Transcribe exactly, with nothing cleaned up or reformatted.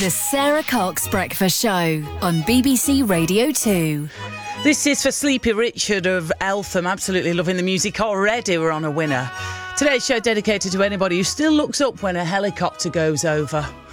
The Sarah Cox Breakfast Show on B B C Radio two. This is for Sleepy Richard of Eltham. Absolutely loving the music already. We're on a winner. Today's show dedicated to anybody who still looks up when a helicopter goes over.